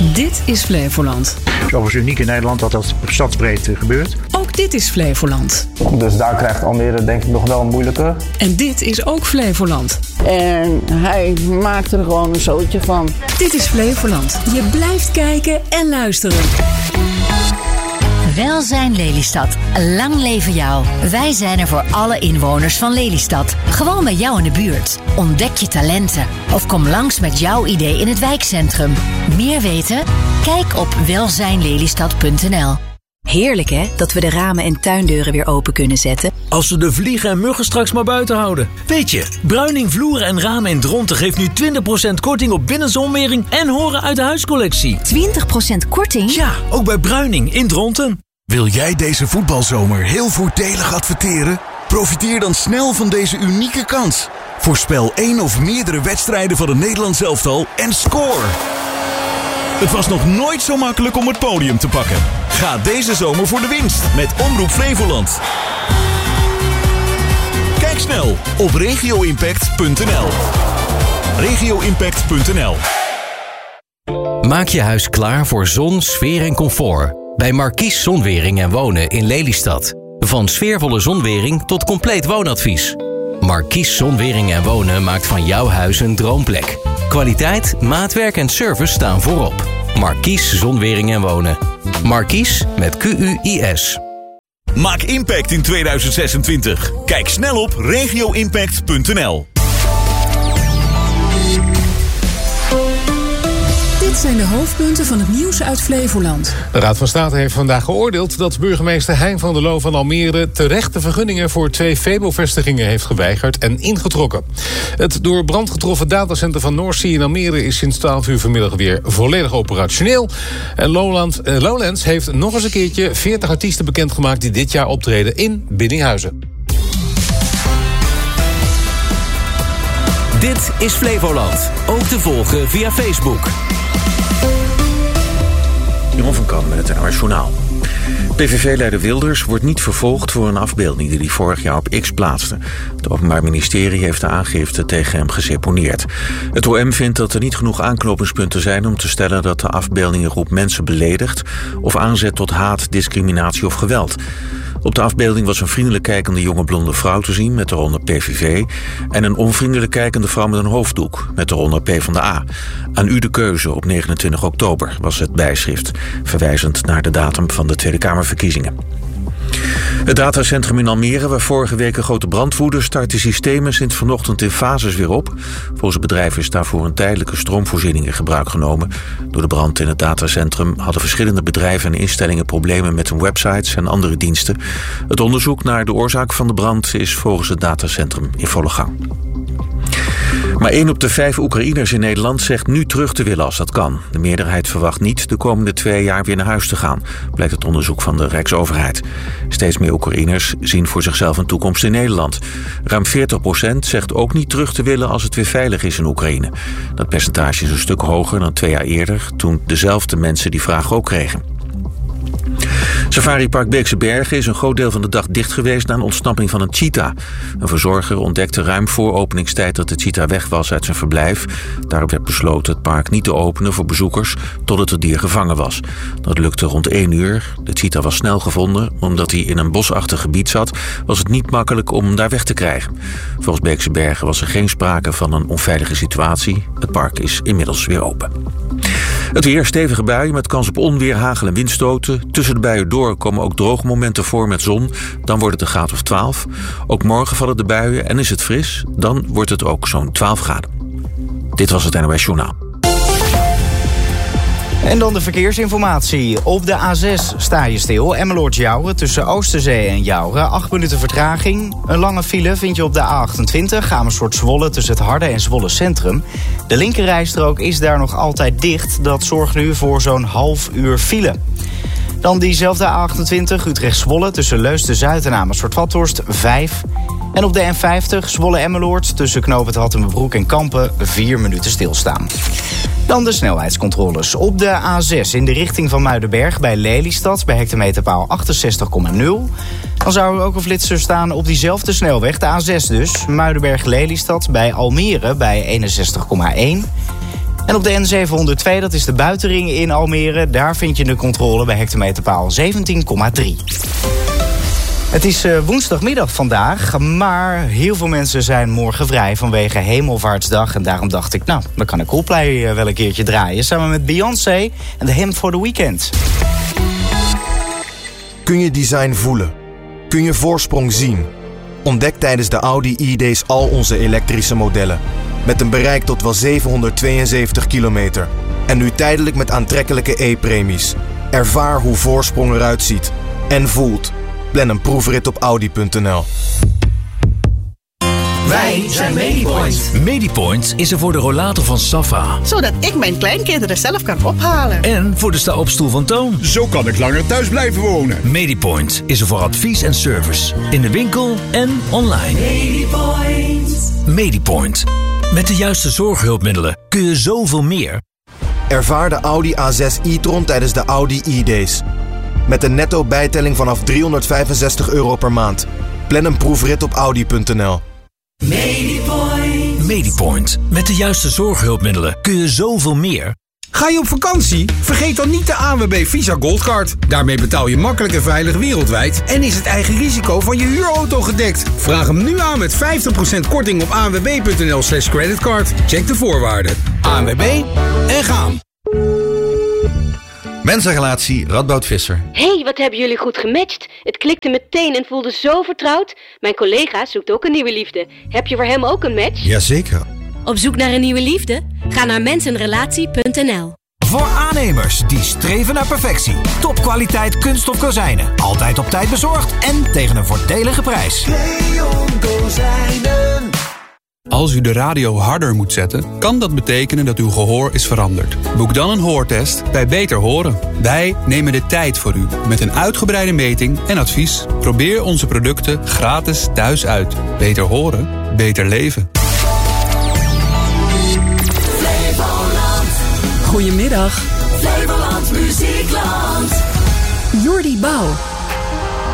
Dit is Flevoland. Het is overigens uniek in Nederland dat dat op stadsbreedte gebeurt. Ook dit is Flevoland. Dus daar krijgt Almere denk ik nog wel een moeilijke. En dit is ook Flevoland. En hij maakt er gewoon een zootje van. Dit is Flevoland. Je blijft kijken en luisteren. Welzijn Lelystad. Lang leven jou. Wij zijn er voor alle inwoners van Lelystad. Gewoon bij jou in de buurt. Ontdek je talenten. Of kom langs met jouw idee in het wijkcentrum. Meer weten? Kijk op welzijnlelystad.nl. Heerlijk hè, dat we de ramen en tuindeuren weer open kunnen zetten. Als we de vliegen en muggen straks maar buiten houden. Weet je, Bruining Vloeren en Ramen in Dronten geeft nu 20% korting op binnenzonwering en horen uit de huiscollectie. 20% korting? Ja, ook bij Bruining in Dronten. Wil jij deze voetbalzomer heel voordelig adverteren? Profiteer dan snel van deze unieke kans. Voorspel 1 of meerdere wedstrijden van het Nederlands elftal en score! Het was nog nooit zo makkelijk om het podium te pakken. Ga deze zomer voor de winst met Omroep Flevoland. Kijk snel op regioimpact.nl. regioimpact.nl. Maak je huis klaar voor zon, sfeer en comfort. Bij Markies Zonwering en Wonen in Lelystad. Van sfeervolle zonwering tot compleet woonadvies. Markies Zonwering en Wonen maakt van jouw huis een droomplek. Kwaliteit, maatwerk en service staan voorop. Markies Zonwering en Wonen. Markies met Q-U-I-S. Maak impact in 2026. Kijk snel op regioimpact.nl. Dit zijn de hoofdpunten van het nieuws uit Flevoland. De Raad van State heeft vandaag geoordeeld dat burgemeester Hein van der Loo van Almere terecht de vergunningen voor 2 Febo-vestigingen heeft geweigerd en ingetrokken. Het door brand getroffen datacenter van Noordzee in Almere is sinds 12 uur vanmiddag weer volledig operationeel. En Lowlands heeft nog eens een keertje 40 artiesten bekendgemaakt die dit jaar optreden in Biddinghuizen. Dit is Flevoland. Ook te volgen via Facebook. Jeroen van Kan met het NOS Journaal. PVV-leider Wilders wordt niet vervolgd voor een afbeelding die hij vorig jaar op X plaatste. Het Openbaar Ministerie heeft de aangifte tegen hem geseponeerd. Het OM vindt dat er niet genoeg aanknopingspunten zijn om te stellen dat de afbeelding een groep mensen beledigt of aanzet tot haat, discriminatie of geweld. Op de afbeelding was een vriendelijk kijkende jonge blonde vrouw te zien met eronder PVV en een onvriendelijk kijkende vrouw met een hoofddoek met eronder PvdA. Aan u de keuze op 29 oktober was het bijschrift, verwijzend naar de datum van de Tweede Kamerverkiezingen. Het datacentrum in Almere, waar vorige week een grote brand woedde, start de systemen sinds vanochtend in fases weer op. Volgens het bedrijf is daarvoor een tijdelijke stroomvoorziening in gebruik genomen. Door de brand in het datacentrum hadden verschillende bedrijven en instellingen problemen met hun websites en andere diensten. Het onderzoek naar de oorzaak van de brand is volgens het datacentrum in volle gang. Maar 1 op de 5 Oekraïners in Nederland zegt nu terug te willen als dat kan. De meerderheid verwacht niet de komende 2 jaar weer naar huis te gaan, blijkt het onderzoek van de Rijksoverheid. Steeds meer Oekraïners zien voor zichzelf een toekomst in Nederland. Ruim 40% zegt ook niet terug te willen als het weer veilig is in Oekraïne. Dat percentage is een stuk hoger dan 2 jaar eerder, toen dezelfde mensen die vraag ook kregen. Safaripark Beekse Bergen is een groot deel van de dag dicht geweest na een ontsnapping van een cheetah. Een verzorger ontdekte ruim voor openingstijd dat de cheetah weg was uit zijn verblijf. Daarop werd besloten het park niet te openen voor bezoekers totdat het dier gevangen was. Dat lukte rond 1 uur. De cheetah was snel gevonden. Omdat hij in een bosachtig gebied zat, was het niet makkelijk om hem daar weg te krijgen. Volgens Beekse Bergen was er geen sprake van een onveilige situatie. Het park is inmiddels weer open. Het weer, stevige buien met kans op onweer, hagel en windstoten. Tussen de buien door komen ook droge momenten voor met zon. Dan wordt het een graad of 12. Ook morgen vallen de buien en is het fris. Dan wordt het ook zo'n 12 graden. Dit was het NOS Journaal. En dan de verkeersinformatie. Op de A6 sta je stil. Emmeloord-Jouren tussen Oosterzee en Jouren. 8 minuten vertraging. Een lange file vind je op de A28. Amersfoort-Zwolle tussen het Harde en Zwolle Centrum. De linkerrijstrook is daar nog altijd dicht. Dat zorgt nu voor zo'n half uur file. Dan diezelfde A28 Utrecht-Zwolle tussen Leusden-Zuid en Amersfoort-Vathorst 5. En op de N50 Zwolle-Emmeloord tussen Knoop het Hattemerbroek en Kampen 4 minuten stilstaan. Dan de snelheidscontroles. Op de A6 in de richting van Muidenberg bij Lelystad bij hectometerpaal 68,0. Dan zou er ook een flitser staan op diezelfde snelweg, de A6 dus. Muidenberg-Lelystad bij Almere bij 61,1. En op de N702, dat is de buitenring in Almere, daar vind je de controle bij hectometerpaal 17,3. Het is woensdagmiddag vandaag, maar heel veel mensen zijn morgen vrij vanwege Hemelvaartsdag. En daarom dacht ik, nou, dan kan ik Coldplay wel een keertje draaien. Samen met Beyoncé en The Hymn for the Weekend. Kun je design voelen? Kun je voorsprong zien? Ontdek tijdens de Audi E-Days al onze elektrische modellen. Met een bereik tot wel 772 kilometer. En nu tijdelijk met aantrekkelijke E-premies. Ervaar hoe voorsprong eruit ziet en voelt. Plan een proefrit op Audi.nl. Wij zijn Medipoint. Medipoint is er voor de rollator van Safa. Zodat ik mijn kleinkinderen zelf kan ophalen. En voor de sta-opstoel van Toon. Zo kan ik langer thuis blijven wonen. Medipoint is er voor advies en service. In de winkel en online. Medipoint. Medipoint. Met de juiste zorghulpmiddelen kun je zoveel meer. Ervaar de Audi A6 e-tron tijdens de Audi e-Days. Met een netto bijtelling vanaf €365 per maand. Plan een proefrit op Audi.nl. Medipoint. Medipoint. Met de juiste zorghulpmiddelen kun je zoveel meer. Ga je op vakantie? Vergeet dan niet de ANWB Visa Goldcard. Daarmee betaal je makkelijk en veilig wereldwijd en is het eigen risico van je huurauto gedekt. Vraag hem nu aan met 50% korting op anwb.nl/creditcard. Check de voorwaarden. ANWB en gaan. Mensenrelatie Radboud Visser. Hey, wat hebben jullie goed gematcht. Het klikte meteen en voelde zo vertrouwd. Mijn collega zoekt ook een nieuwe liefde. Heb je voor hem ook een match? Jazeker. Op zoek naar een nieuwe liefde? Ga naar mensenrelatie.nl. Voor aannemers die streven naar perfectie. Topkwaliteit kunststof kozijnen. Altijd op tijd bezorgd en tegen een voordelige prijs. Leon Kozijnen. Als u de radio harder moet zetten, kan dat betekenen dat uw gehoor is veranderd. Boek dan een hoortest bij Beter Horen. Wij nemen de tijd voor u met een uitgebreide meting en advies. Probeer onze producten gratis thuis uit. Beter horen, beter leven. Goedemiddag. Flevoland Muziekland. Jordi Bouw.